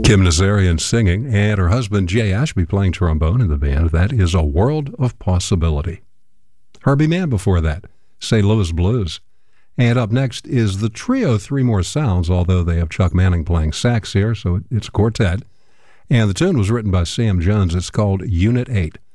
Kim Nazarian singing, and her husband Jay Ashby playing trombone in the band. That is A World of Possibility. Herbie Mann before that, St. Louis Blues. And up next is the trio Three More Sounds, although they have Chuck Manning playing sax here, so it's a quartet. And the tune was written by Sam Jones. It's called Unit 8.